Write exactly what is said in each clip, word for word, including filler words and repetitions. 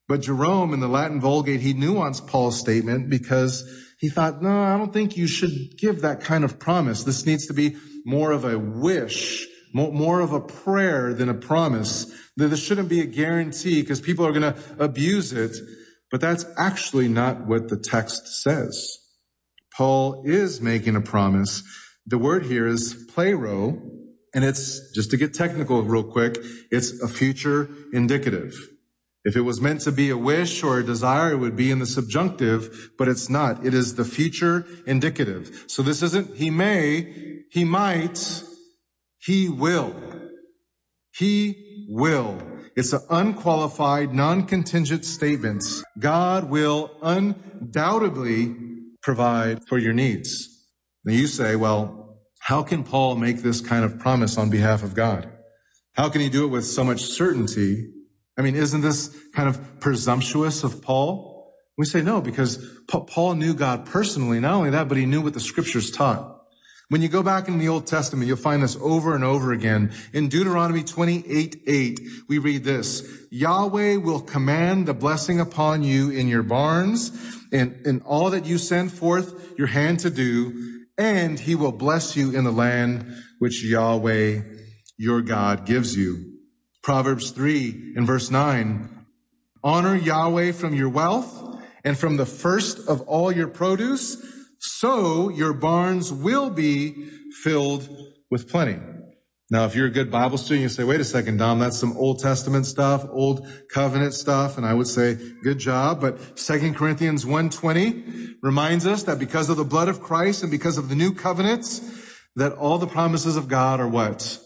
But Jerome in the Latin Vulgate, he nuanced Paul's statement because he thought, no, I don't think you should give that kind of promise. This needs to be more of a wish, more of a prayer than a promise. This shouldn't be a guarantee because people are going to abuse it. But that's actually not what the text says. Paul is making a promise. The word here is plero, and it's, just to get technical real quick, it's a future indicative. If it was meant to be a wish or a desire, it would be in the subjunctive, but it's not. It is the future indicative. So this isn't he may, he might, he will. He will. It's an unqualified, non-contingent statement. God will undoubtedly provide for your needs. Now you say, well, how can Paul make this kind of promise on behalf of God? How can he do it with so much certainty? I mean, isn't this kind of presumptuous of Paul? We say no, because Paul knew God personally. Not only that, but he knew what the scriptures taught. When you go back in the Old Testament, you'll find this over and over again. In Deuteronomy twenty-eight eight, we read this: Yahweh will command the blessing upon you in your barns and in all that you send forth your hand to do, and he will bless you in the land which Yahweh your God gives you. Proverbs three and verse nine, honor Yahweh from your wealth and from the first of all your produce, so your barns will be filled with plenty. Now, if you're a good Bible student, you say, wait a second, Dom, that's some Old Testament stuff, Old Covenant stuff. And I would say, good job. But Second Corinthians one twenty reminds us that because of the blood of Christ and because of the new covenants, that all the promises of God are what?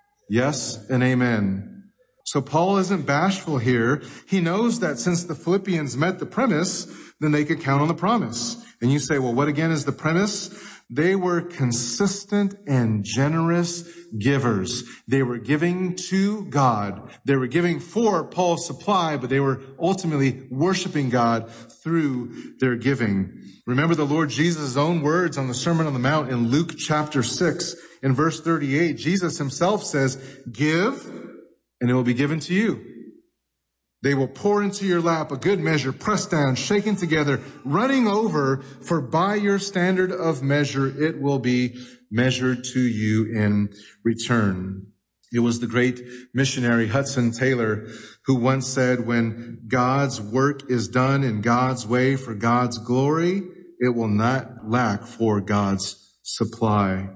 Yes and amen. So Paul isn't bashful here. He knows that since the Philippians met the premise, then they could count on the promise. And you say, well, what again is the premise? They were consistent and generous givers. They were giving to God. They were giving for Paul's supply, but they were ultimately worshiping God through their giving. Remember the Lord Jesus' own words on the Sermon on the Mount in Luke chapter six, in verse thirty-eight. Jesus himself says, give, and it will be given to you. They will pour into your lap a good measure, pressed down, shaken together, running over, for by your standard of measure, it will be measured to you in return. It was the great missionary Hudson Taylor who once said, when God's work is done in God's way for God's glory, it will not lack for God's supply.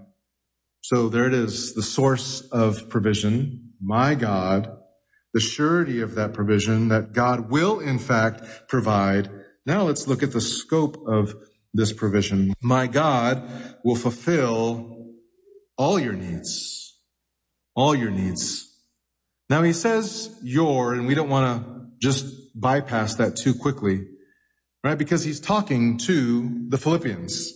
So there it is, the source of provision, my God, the surety of that provision, that God will in fact provide. Now let's look at the scope of this provision. My God will fulfill all your needs. All your needs. Now he says your, and we don't want to just bypass that too quickly, right? Because he's talking to the Philippians.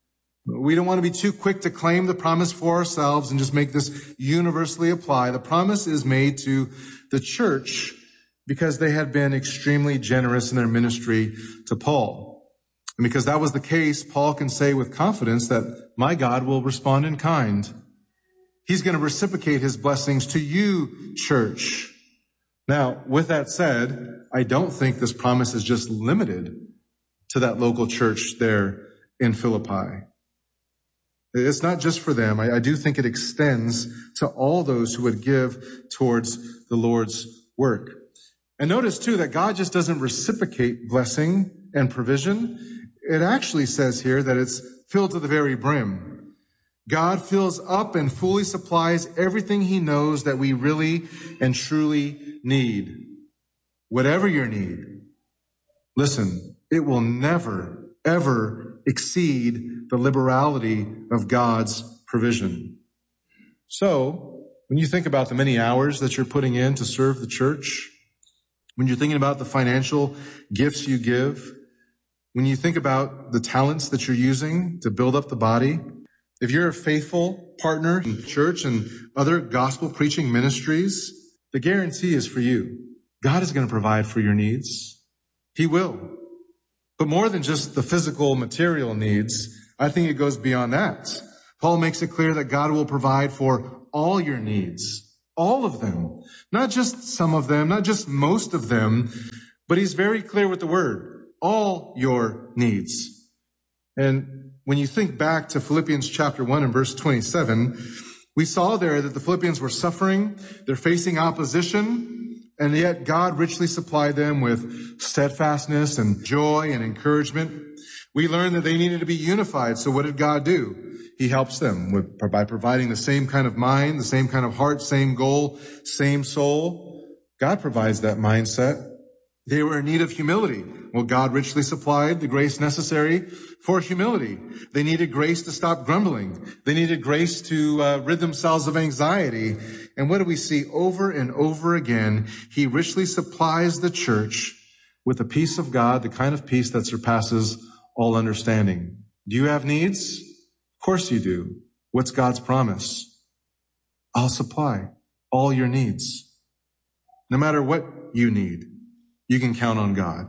We don't want to be too quick to claim the promise for ourselves and just make this universally apply. The promise is made to the church because they had been extremely generous in their ministry to Paul. And because that was the case, Paul can say with confidence that my God will respond in kind. He's going to reciprocate his blessings to you, church. Now, with that said, I don't think this promise is just limited to that local church there in Philippi. It's not just for them. I, I do think it extends to all those who would give towards the Lord's work. And notice too that God just doesn't reciprocate blessing and provision. It actually says here that it's filled to the very brim. God fills up and fully supplies everything he knows that we really and truly need. Whatever your need, listen, it will never, ever exceed the liberality of God's provision. So, when you think about the many hours that you're putting in to serve the church, when you're thinking about the financial gifts you give, when you think about the talents that you're using to build up the body, if you're a faithful partner in church and other gospel preaching ministries, the guarantee is for you. God is going to provide for your needs. He will. But more than just the physical material needs, I think it goes beyond that. Paul makes it clear that God will provide for all your needs, all of them, not just some of them, not just most of them, But he's very clear with the word, all your needs. And when you think back to Philippians chapter one and verse twenty-seven, we saw there that the Philippians were suffering, they're facing opposition, and yet God richly supplied them with steadfastness and joy and encouragement. We learned that they needed to be unified. So what did God do? He helps them with, by providing the same kind of mind, the same kind of heart, same goal, same soul. God provides that mindset. They were in need of humility. Well, God richly supplied the grace necessary for humility. They needed grace to stop grumbling. They needed grace to uh, rid themselves of anxiety. And what do we see over and over again? He richly supplies the church with the peace of God, the kind of peace that surpasses all understanding. Do you have needs? Of course you do. What's God's promise? I'll supply all your needs. No matter what you need, you can count on God.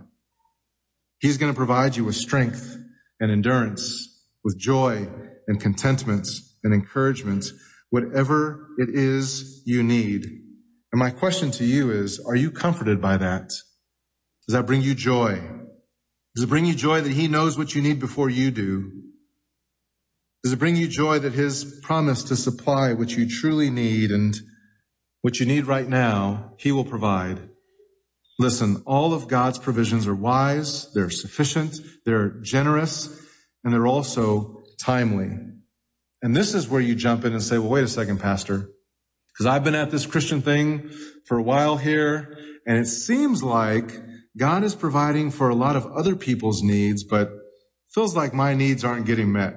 He's going to provide you with strength and endurance, with joy and contentment and encouragement, whatever it is you need. And my question to you is, are you comforted by that? Does that bring you joy? Does it bring you joy that he knows what you need before you do? Does it bring you joy that his promise to supply what you truly need and what you need right now, he will provide? Listen, all of God's provisions are wise, they're sufficient, they're generous, and they're also timely. And this is where you jump in and say, well, wait a second, Pastor, because I've been at this Christian thing for a while here, and it seems like God is providing for a lot of other people's needs, but it feels like my needs aren't getting met.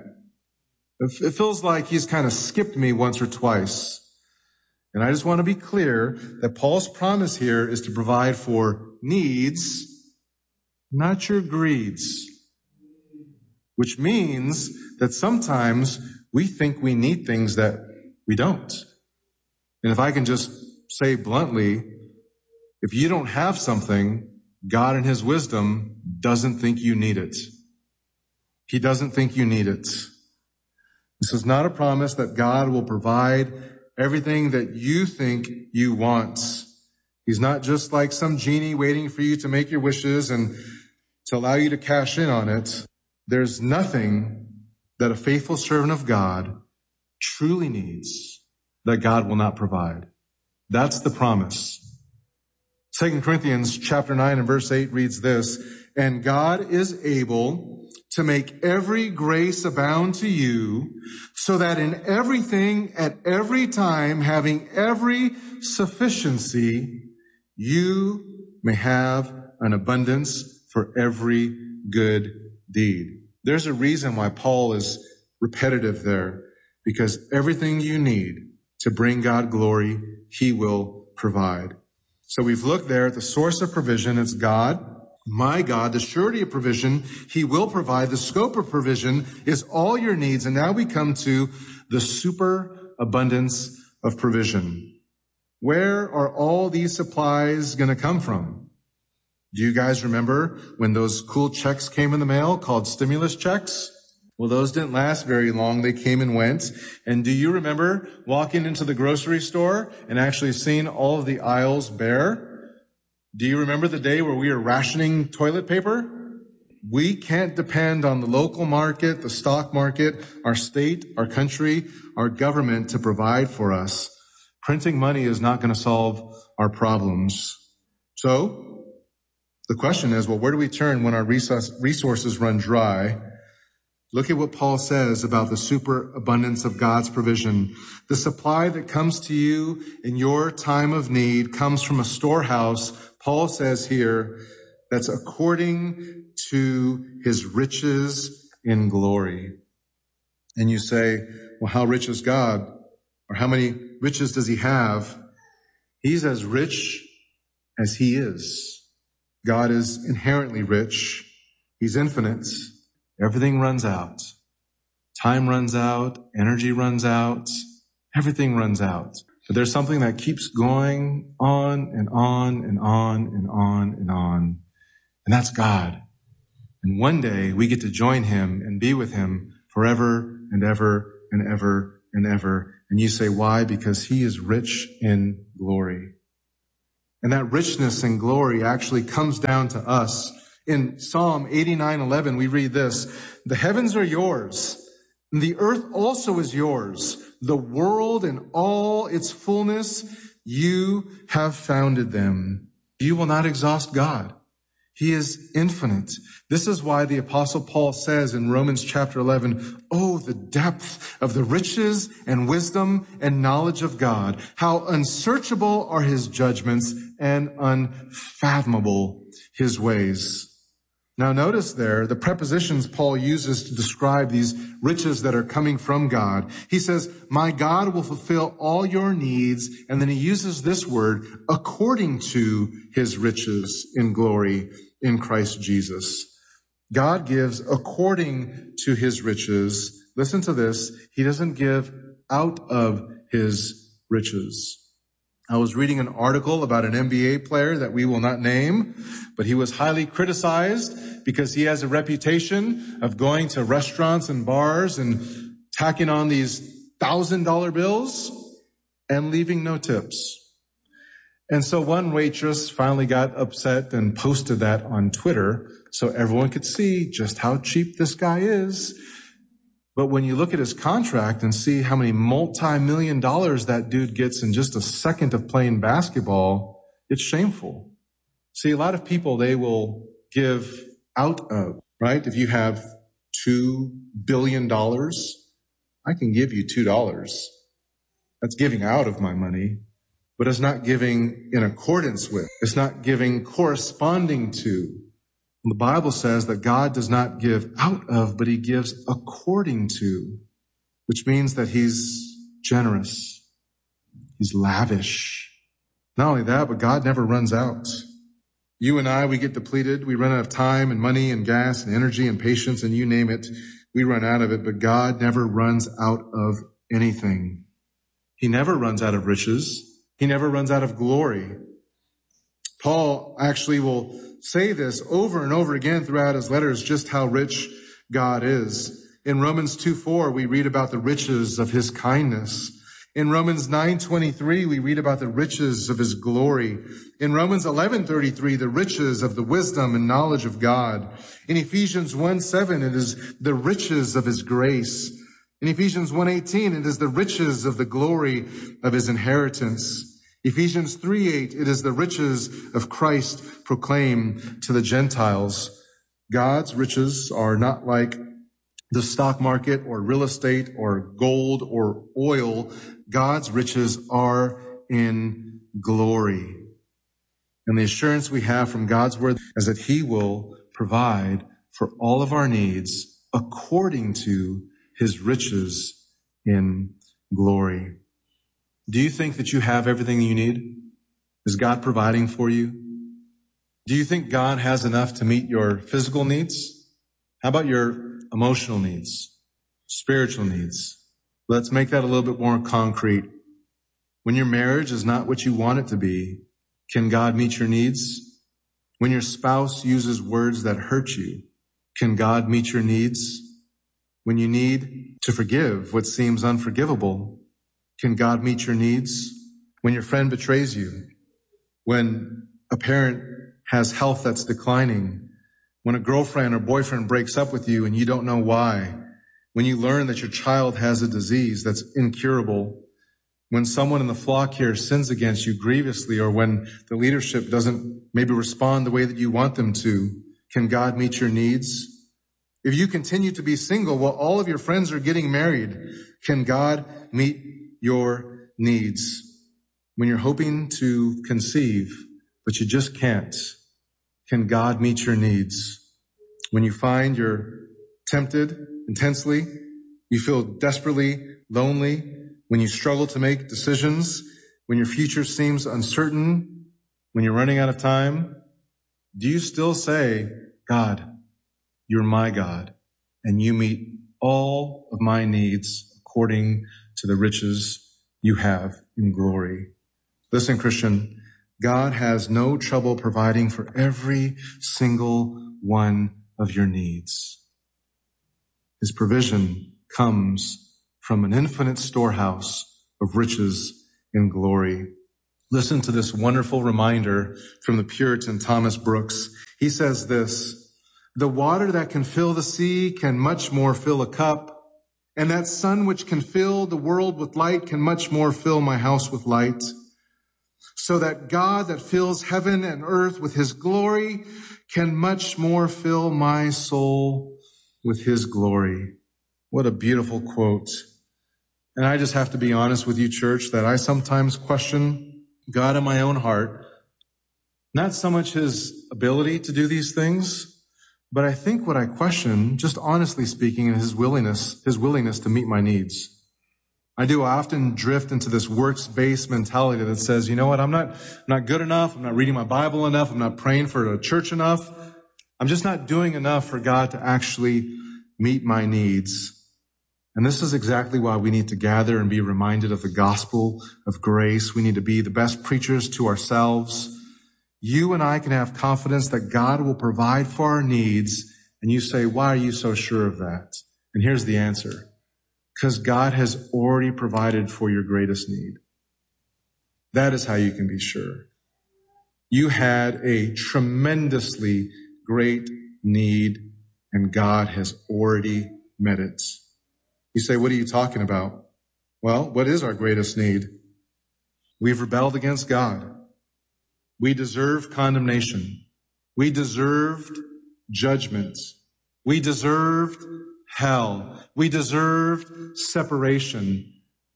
It feels like he's kind of skipped me once or twice. And I just want to be clear that Paul's promise here is to provide for needs, not your greeds. Which means that sometimes we think we need things that we don't. And if I can just say bluntly, if you don't have something, God in his wisdom doesn't think you need it. He doesn't think you need it. This is not a promise that God will provide everything that you think you want. He's not just like some genie waiting for you to make your wishes and to allow you to cash in on it. There's nothing that a faithful servant of God truly needs that God will not provide. That's the promise. Second Corinthians chapter nine and verse eight reads this, and God is able to make every grace abound to you, so that in everything at every time, having every sufficiency, you may have an abundance for every good deed. There's a reason why Paul is repetitive there, because everything you need to bring God glory, he will provide. So we've looked there at the source of provision. It's God. My God, the surety of provision, he will provide. The scope of provision is all your needs. And now we come to the superabundance of provision. Where are all these supplies going to come from? Do you guys remember when those cool checks came in the mail called stimulus checks? Well, those didn't last very long. They came and went. And do you remember walking into the grocery store and actually seeing all of the aisles bare? Do you remember the day where we were rationing toilet paper? We can't depend on the local market, the stock market, our state, our country, our government to provide for us. Printing money is not going to solve our problems. So the question is, well, where do we turn when our resources run dry? Look at what Paul says about the superabundance of God's provision. The supply that comes to you in your time of need comes from a storehouse. Paul says here, that's according to his riches in glory. And you say, well, how rich is God? Or how many riches does he have? He's as rich as he is. God is inherently rich. He's infinite. Everything runs out. Time runs out. Energy runs out. Everything runs out. But there's something that keeps going on and on and on and on and on. And that's God. And one day we get to join him and be with him forever and ever and ever and ever. And you say, why? Because he is rich in glory. And that richness and glory actually comes down to us. In Psalm eighty-nine eleven, we read this, "The heavens are yours, and the earth also is yours. The world and all its fullness, you have founded them." You will not exhaust God. He is infinite. This is why the Apostle Paul says in Romans chapter eleven, "Oh, the depth of the riches and wisdom and knowledge of God. How unsearchable are his judgments and unfathomable his ways." Now notice there the prepositions Paul uses to describe these riches that are coming from God. He says, "My God will fulfill all your needs." And then he uses this word, "according to his riches in glory in Christ Jesus." God gives according to his riches. Listen to this. He doesn't give out of his riches. I was reading an article about an N B A player that we will not name, but he was highly criticized because he has a reputation of going to restaurants and bars and tacking on these thousand dollar bills and leaving no tips. And so one waitress finally got upset and posted that on Twitter so everyone could see just how cheap this guy is. But when you look at his contract and see how many multi-million dollars that dude gets in just a second of playing basketball, it's shameful. See, a lot of people, they will give out of, right? If you have two billion dollars, I can give you two dollars. That's giving out of my money, but it's not giving in accordance with. It's not giving corresponding to. The Bible says that God does not give out of, but he gives according to, which means that he's generous. He's lavish. Not only that, but God never runs out. You and I, we get depleted. We run out of time and money and gas and energy and patience and you name it. We run out of it, but God never runs out of anything. He never runs out of riches. He never runs out of glory. Paul actually will say this over and over again throughout his letters, just how rich God is. In Romans two four, we read about the riches of his kindness. In Romans nine twenty-three, we read about the riches of his glory. In Romans eleven thirty-three, the riches of the wisdom and knowledge of God. In Ephesians one seven, it is the riches of his grace. In Ephesians one eighteen, it is the riches of the glory of his inheritance. Ephesians three eight, it is the riches of Christ proclaimed to the Gentiles. God's riches are not like the stock market or real estate or gold or oil. God's riches are in glory. And the assurance we have from God's word is that he will provide for all of our needs according to his riches in glory. Do you think that you have everything you need? Is God providing for you? Do you think God has enough to meet your physical needs? How about your emotional needs, spiritual needs? Let's make that a little bit more concrete. When your marriage is not what you want it to be, can God meet your needs? When your spouse uses words that hurt you, can God meet your needs? When you need to forgive what seems unforgivable, can God meet your needs? When your friend betrays you, when a parent has health that's declining, when a girlfriend or boyfriend breaks up with you and you don't know why, when you learn that your child has a disease that's incurable, when someone in the flock here sins against you grievously, or when the leadership doesn't maybe respond the way that you want them to, can God meet your needs? If you continue to be single while all of your friends are getting married, can God meet your needs? When you're hoping to conceive, but you just can't, can God meet your needs? When you find you're tempted intensely, you feel desperately lonely, when you struggle to make decisions, when your future seems uncertain, when you're running out of time, do you still say, God, you're my God, and you meet all of my needs according to the riches you have in glory? Listen, Christian, God has no trouble providing for every single one of your needs. His provision comes from an infinite storehouse of riches in glory. Listen to this wonderful reminder from the Puritan Thomas Brooks. He says this, "The water that can fill the sea can much more fill a cup, and that sun which can fill the world with light can much more fill my house with light. So that God that fills heaven and earth with his glory can much more fill my soul with his glory." What a beautiful quote. And I just have to be honest with you, church, that I sometimes question God in my own heart. Not so much his ability to do these things, but I think what I question, just honestly speaking, is his willingness, his willingness to meet my needs. I do often drift into this works-based mentality that says, you know what, I'm not, I'm not good enough. I'm not reading my Bible enough. I'm not praying for a church enough. I'm just not doing enough for God to actually meet my needs. And this is exactly why we need to gather and be reminded of the gospel of grace. We need to be the best preachers to ourselves. You and I can have confidence that God will provide for our needs. And you say, why are you so sure of that? And here's the answer. Because God has already provided for your greatest need. That is how you can be sure. You had a tremendously great need, and God has already met it. You say, what are you talking about? Well, what is our greatest need? We've rebelled against God. We deserve condemnation. We deserved judgment. We deserved hell. We deserved separation.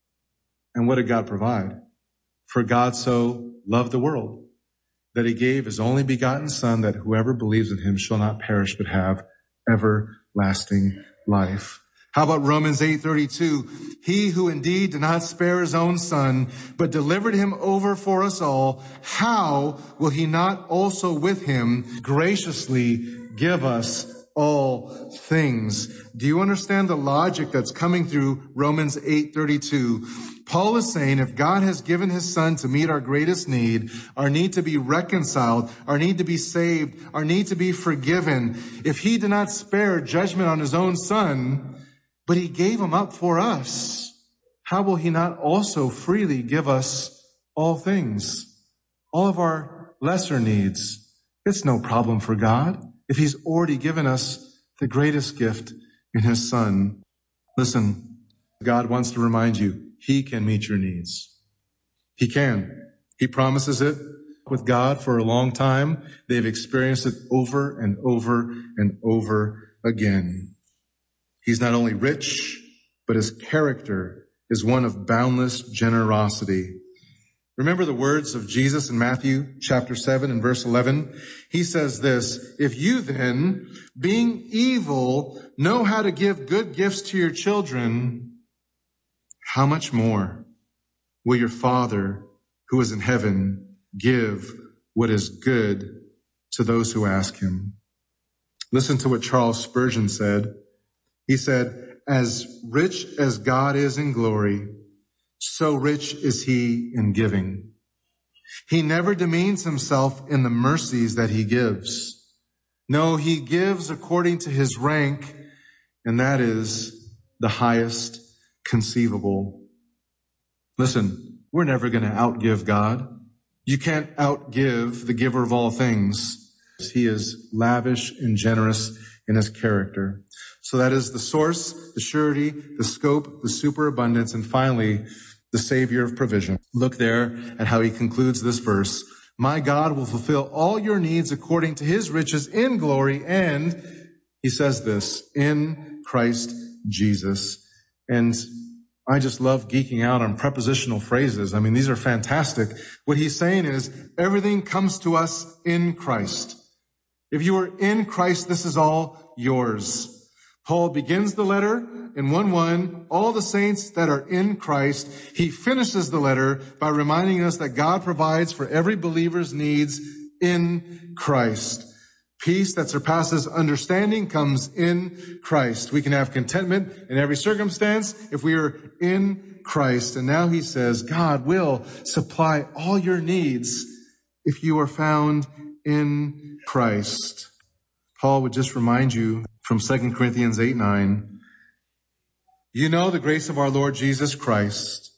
And what did God provide? For God so loved the world that he gave his only begotten Son, that whoever believes in him shall not perish but have everlasting life. How about Romans eight thirty-two? He who indeed did not spare his own Son, but delivered him over for us all, how will he not also with him graciously give us all things? Do you understand the logic that's coming through Romans eight thirty-two? Paul is saying if God has given his Son to meet our greatest need, our need to be reconciled, our need to be saved, our need to be forgiven, if he did not spare judgment on his own Son, but he gave him up for us, how will he not also freely give us all things, all of our lesser needs? It's no problem for God if he's already given us the greatest gift in his Son. Listen, God wants to remind you, he can meet your needs. He can. He promises it. With God for a long time, they've experienced it over and over and over again. He's not only rich, but his character is one of boundless generosity. Remember the words of Jesus in Matthew chapter seven and verse eleven? He says this, if you then, being evil, know how to give good gifts to your children, how much more will your Father who is in heaven give what is good to those who ask him? Listen to what Charles Spurgeon said. He said, as rich as God is in glory, so rich is he in giving. He never demeans himself in the mercies that he gives. No, he gives according to his rank, and that is the highest conceivable. Listen, we're never going to outgive God. You can't outgive the giver of all things. He is lavish and generous in his character. So that is the source, the surety, the scope, the superabundance, and finally, the Savior of provision. Look there at how he concludes this verse. My God will fulfill all your needs according to his riches in glory. And he says this, in Christ Jesus. And I just love geeking out on prepositional phrases. I mean, these are fantastic. What he's saying is everything comes to us in Christ. If you are in Christ, this is all yours. Paul begins the letter in one one, all the saints that are in Christ. He finishes the letter by reminding us that God provides for every believer's needs in Christ. Peace that surpasses understanding comes in Christ. We can have contentment in every circumstance if we are in Christ. And now he says, God will supply all your needs if you are found in Christ. Paul would just remind you from Second Corinthians eight nine, you know the grace of our Lord Jesus Christ,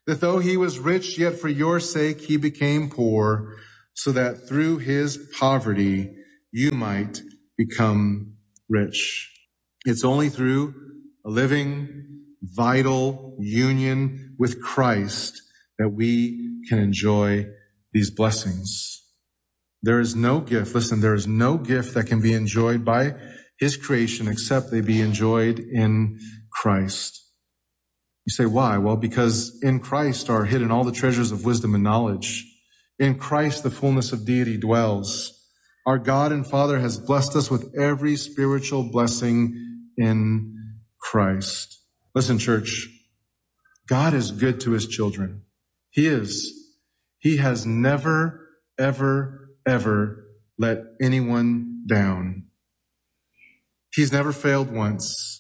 that though he was rich, yet for your sake he became poor, so that through his poverty you might become rich. It's only through a living, vital union with Christ that we can enjoy these blessings. There is no gift, listen, there is no gift that can be enjoyed by his creation except they be enjoyed in Christ. You say, why? Well, because in Christ are hidden all the treasures of wisdom and knowledge. In Christ, the fullness of deity dwells. Our God and Father has blessed us with every spiritual blessing in Christ. Listen, church, God is good to his children. He is. He has never, ever, ever let anyone down. He's never failed once.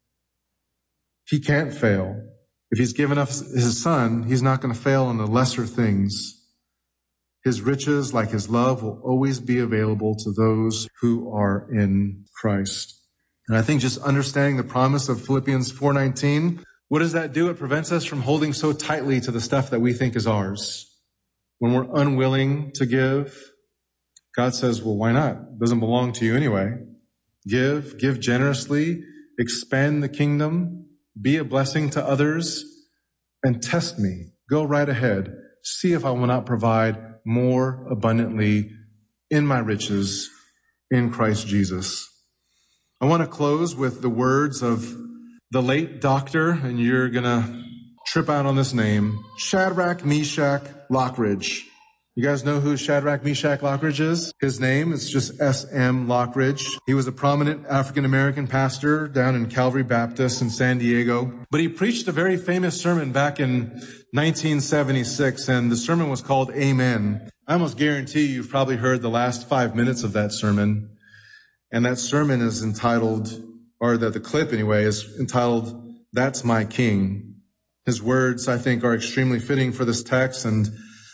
He can't fail. If he's given us his son, he's not going to fail in the lesser things. His riches, like his love, will always be available to those who are in Christ. And I think just understanding the promise of Philippians four nineteen, what does that do? It prevents us from holding so tightly to the stuff that we think is ours. When we're unwilling to give, God says, well, why not? It doesn't belong to you anyway. Give, give generously, expand the kingdom, be a blessing to others, and test me. Go right ahead. See if I will not provide more abundantly in my riches in Christ Jesus. I want to close with the words of the late doctor, and you're going to trip out on this name, Shadrach, Meshach, Lockridge. You guys know who Shadrach, Meshach, Lockridge is? His name is just S M Lockridge. He was a prominent African-American pastor down in Calvary Baptist in San Diego. But he preached a very famous sermon back in nineteen seventy-six, and the sermon was called Amen. I almost guarantee you've probably heard the last five minutes of that sermon. And that sermon is entitled, or the, the clip anyway, is entitled, That's My King. His words, I think, are extremely fitting for this text, and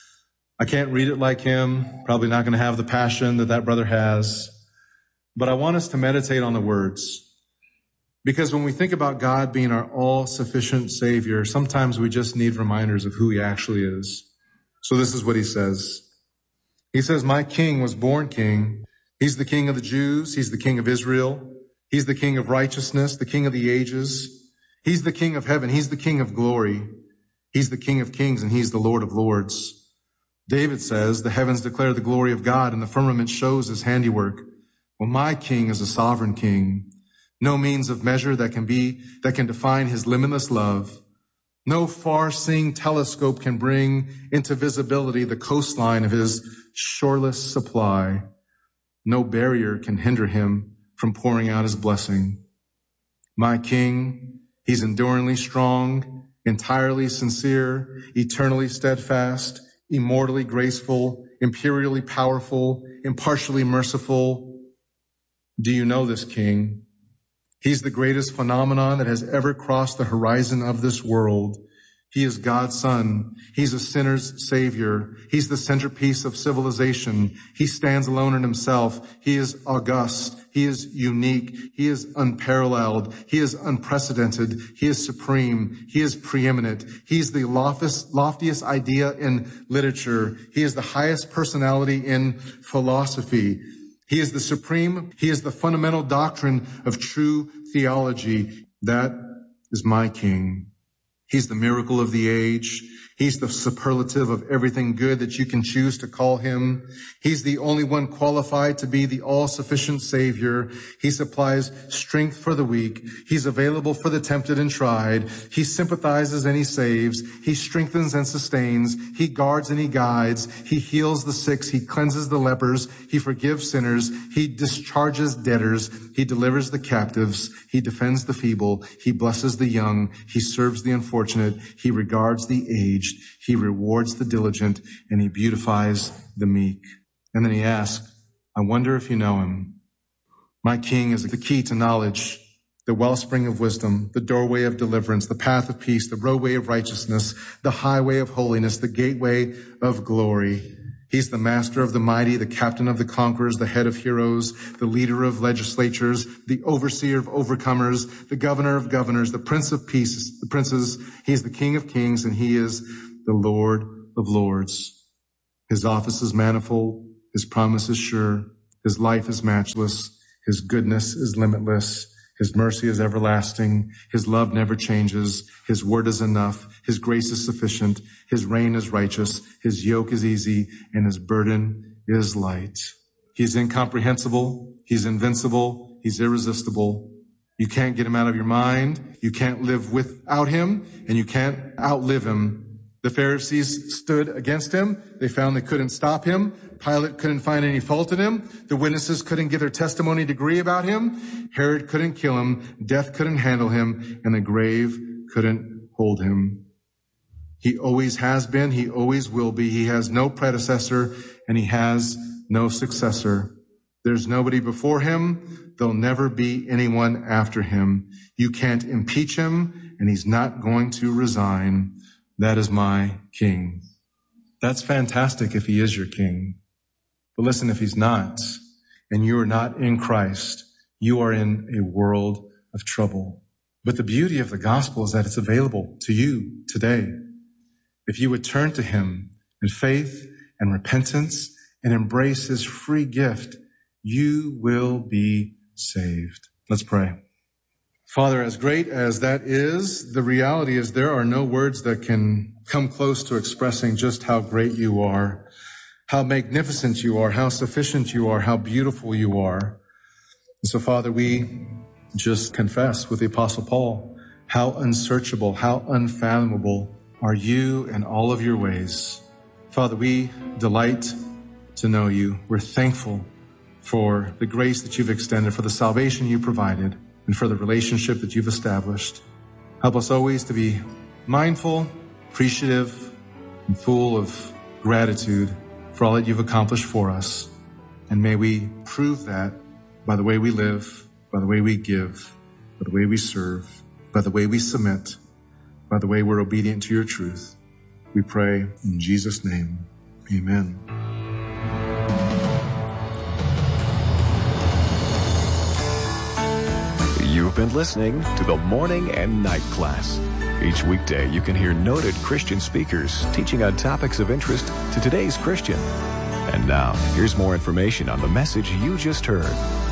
I can't read it like him, probably not going to have the passion that that brother has. But I want us to meditate on the words. Because when we think about God being our all-sufficient Savior, sometimes we just need reminders of who he actually is. So this is what he says. He says, my King was born king. He's the King of the Jews. He's the King of Israel. He's the King of righteousness, the King of the ages. He's the King of heaven. He's the King of glory. He's the King of kings, and he's the Lord of lords. David says, the heavens declare the glory of God, and the firmament shows his handiwork. Well, my King is a sovereign King. No means of measure that can be, that can define his limitless love. No far-seeing telescope can bring into visibility the coastline of his shoreless supply. No barrier can hinder him from pouring out his blessing. My King, he's enduringly strong, entirely sincere, eternally steadfast, immortally graceful, imperially powerful, impartially merciful. Do you know this King? He's the greatest phenomenon that has ever crossed the horizon of this world. He is God's Son. He's a sinner's Savior. He's the centerpiece of civilization. He stands alone in himself. He is august. He is unique. He is unparalleled. He is unprecedented. He is supreme. He is preeminent. He's the loftiest, loftiest idea in literature. He is the highest personality in philosophy. He is the supreme. He is the fundamental doctrine of true theology. That is my King. He's the miracle of the age. He's the superlative of everything good that you can choose to call him. He's the only one qualified to be the all-sufficient Savior. He supplies strength for the weak. He's available for the tempted and tried. He sympathizes and he saves. He strengthens and sustains. He guards and he guides. He heals the sick. He cleanses the lepers. He forgives sinners. He discharges debtors. He delivers the captives. He defends the feeble. He blesses the young. He serves the unfortunate. He regards the aged. He rewards the diligent, and he beautifies the meek. And then he asks, I wonder if you know him. My King is the key to knowledge, the wellspring of wisdom, the doorway of deliverance, the path of peace, the roadway of righteousness, the highway of holiness, the gateway of glory. He's the master of the mighty, the captain of the conquerors, the head of heroes, the leader of legislatures, the overseer of overcomers, the governor of governors, the prince of peace, the princes. He's the king of kings, and he is the Lord of lords. His office is manifold. His promise is sure. His life is matchless. His goodness is limitless. His mercy is everlasting. His love never changes. His word is enough. His grace is sufficient. His reign is righteous. His yoke is easy, and his burden is light. He's incomprehensible. He's invincible. He's irresistible. You can't get him out of your mind. You can't live without him, and you can't outlive him. The Pharisees stood against him. They found they couldn't stop him. Pilate couldn't find any fault in him. The witnesses couldn't get their testimony degree about him. Herod couldn't kill him. Death couldn't handle him. And the grave couldn't hold him. He always has been. He always will be. He has no predecessor, and he has no successor. There's nobody before him. There'll never be anyone after him. You can't impeach him, and he's not going to resign. That is my king. That's fantastic if he is your king. But listen, if he's not, and you are not in Christ, you are in a world of trouble. But the beauty of the gospel is that it's available to you today. If you would turn to him in faith and repentance and embrace his free gift, you will be saved. Let's pray. Father, as great as that is, the reality is there are no words that can come close to expressing just how great you are, how magnificent you are, how sufficient you are, how beautiful you are. And so, Father, we just confess with the Apostle Paul, how unsearchable, how unfathomable are you in all of your ways. Father, we delight to know you. We're thankful for the grace that you've extended, for the salvation you provided, and for the relationship that you've established. Help us always to be mindful, appreciative, and full of gratitude for all that you've accomplished for us. And may we prove that by the way we live, by the way we give, by the way we serve, by the way we submit, by the way we're obedient to your truth. We pray in Jesus' name. Amen. You've been listening to the Morning and Night Class. Each weekday, you can hear noted Christian speakers teaching on topics of interest to today's Christian. And now, here's more information on the message you just heard.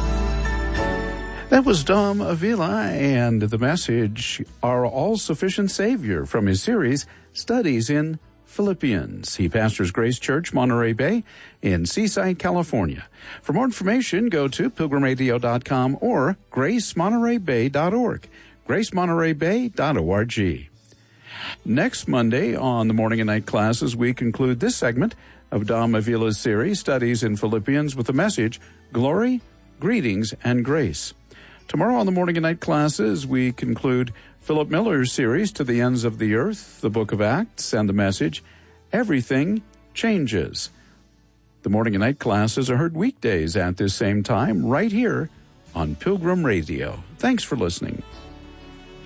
That was Dom Avila and the message, Our All-Sufficient Savior, from his series, Studies in Philippians. He pastors Grace Church, Monterey Bay in Seaside, California. For more information, go to pilgrim radio dot com or grace monterey bay dot org, grace monterey bay dot org. Next Monday on the Morning and Night Classes, we conclude this segment of Dom Avila's series, Studies in Philippians, with the message, Glory, Greetings, and Grace. Tomorrow on the Morning and Night Classes, we conclude Philip Miller's series, To the Ends of the Earth, the Book of Acts, and the message, Everything Changes. The Morning and Night Classes are heard weekdays at this same time, right here on Pilgrim Radio. Thanks for listening.